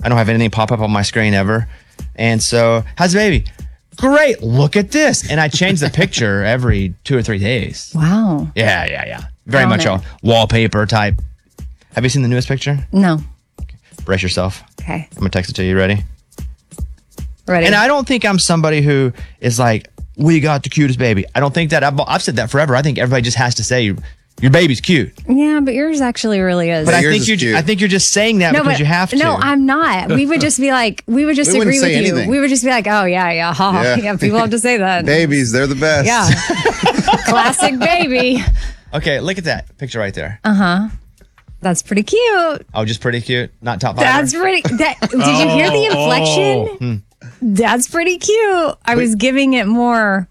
I don't have anything pop up on my screen ever. And so, how's the baby? Great. Look at this. And I change the picture every 2 or 3 days. Wow. Yeah. Very much a wallpaper type. Have you seen the newest picture? No. Brace yourself. Okay. I'm going to text it to you. Ready? Ready. And I don't think I'm somebody who is like, we got the cutest baby. I don't think that. I've said that forever. I think everybody just has to say, your baby's cute. Yeah, but yours actually really is. But I think you're just saying that because you have to. No, I'm not. We would just be like, we would just agree with you. Anything. We would just be like, oh, yeah. People have to say that. Babies, they're the best. Yeah. Classic baby. Okay, look at that picture right there. That's pretty cute. Oh, just pretty cute? Not top 5? That's pretty. Did you hear the inflection? That's pretty cute. I was giving it more.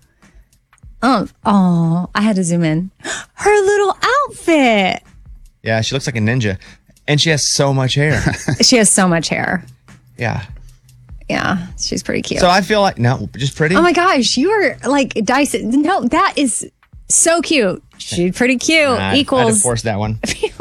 I had to zoom in. Her little outfit. Yeah, she looks like a ninja. And she has so much hair. She has so much hair. Yeah. Yeah, she's pretty cute. So I feel like, no, just pretty. Oh my gosh, you are like Dyson. No, that is so cute. She's pretty cute. Equals. I had to force that one.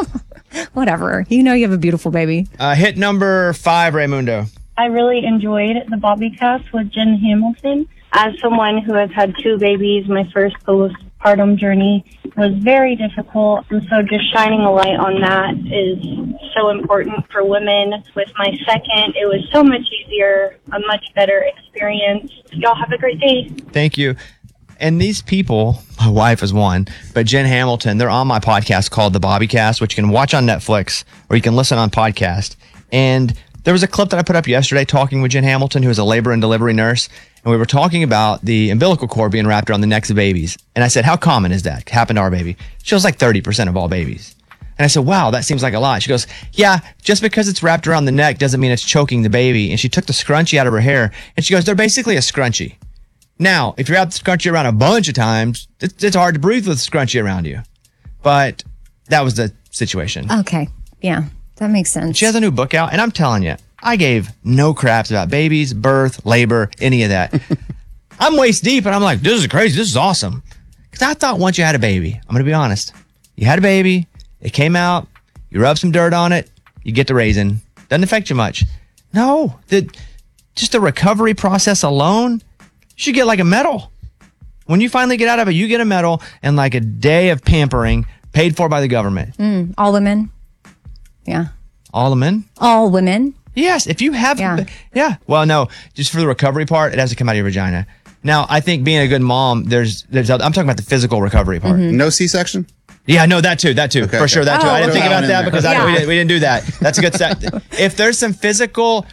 Whatever. You know you have a beautiful baby. Hit number 5, Raymundo. I really enjoyed the Bobbycast with Jen Hamilton. As someone who has had 2 babies, my first postpartum journey was very difficult. And so just shining a light on that is so important for women. With my second, it was so much easier, a much better experience. Y'all have a great day. Thank you. And these people, my wife is one, but Jen Hamilton, they're on my podcast called The Bobbycast, which you can watch on Netflix or you can listen on podcast. And there was a clip that I put up yesterday talking with Jen Hamilton, who is a labor and delivery nurse. And we were talking about the umbilical cord being wrapped around the necks of babies. And I said, how common is that? Happened to our baby. She was like 30% of all babies. And I said, wow, that seems like a lot. She goes, yeah, just because it's wrapped around the neck doesn't mean it's choking the baby. And she took the scrunchie out of her hair. And she goes, they're basically a scrunchie. Now, if you wrap the scrunchie around a bunch of times, it's hard to breathe with the scrunchie around you. But that was the situation. Okay. Yeah, that makes sense. She has a new book out, and I'm telling you, I gave no craps about babies, birth, labor, any of that. I'm waist deep, and I'm like, this is crazy. This is awesome. Because I thought once you had a baby, I'm going to be honest, you had a baby, it came out, you rub some dirt on it, you get the raisin. Doesn't affect you much. No, just the recovery process alone, you should get like a medal. When you finally get out of it, you get a medal and like a day of pampering paid for by the government. All women? Yeah. All the men? All women? Yes, if you have, yeah. Well, no, just for the recovery part, it has to come out of your vagina. Now, I think being a good mom, there's I'm talking about the physical recovery part. No C-section? Yeah, no, that too, Okay, for sure, that too. I didn't think about that because we didn't do that. That's a good set. If there's some physical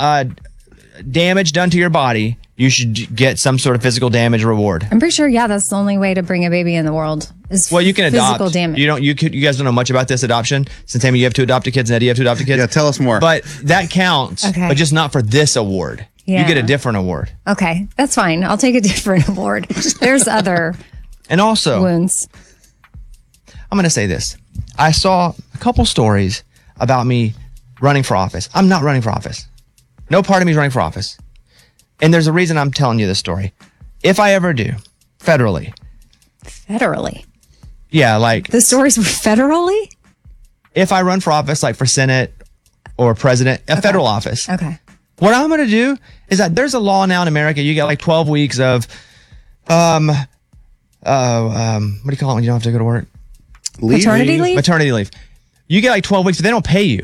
damage done to your body, you should get some sort of physical damage reward. I'm pretty sure, that's the only way to bring a baby in the world is you can physical adopt. damage. You guys don't know much about this adoption. Since Amy, you have 2 adopted kids, and Eddie, you have 2 adopted kids. Yeah, tell us more. But that counts, but just not for this award. Yeah. You get a different award. Okay, that's fine. I'll take a different award. There's other and also wounds. I'm going to say this. I saw a couple stories about me running for office. I'm not running for office. No part of me is running for office. And there's a reason I'm telling you this story. If I ever do, federally. Federally? Yeah, like... The stories were federally? If I run for office, like for Senate or president, a federal office. Okay. What I'm going to do is that there's a law now in America. You get like 12 weeks of, what do you call it when you don't have to go to work? Maternity leave? Maternity leave. You get like 12 weeks, but they don't pay you.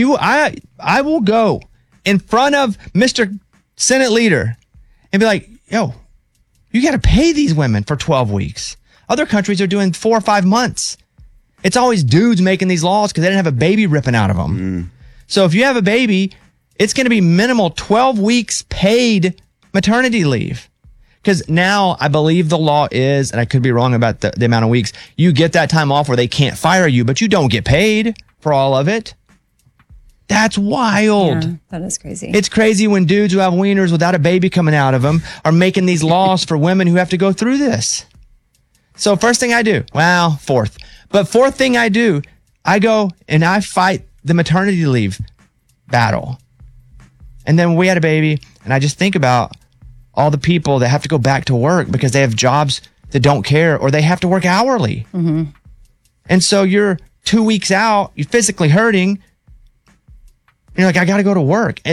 I will go in front of Mr. Senate leader and be like, yo, you got to pay these women for 12 weeks. Other countries are doing 4 or 5 months. It's always dudes making these laws because they didn't have a baby ripping out of them. So if you have a baby, it's going to be minimal 12 weeks paid maternity leave. Because now I believe the law is, and I could be wrong about the amount of weeks, you get that time off where they can't fire you, but you don't get paid for all of it. That's wild. Yeah, that is crazy. It's crazy when dudes who have wieners without a baby coming out of them are making these laws for women who have to go through this. So first thing I do, fourth. But fourth thing I do, I go and I fight the maternity leave battle. And then we had a baby, and I just think about all the people that have to go back to work because they have jobs that don't care or they have to work hourly. And so you're 2 weeks out, you're physically hurting. You're like, I got to go to work.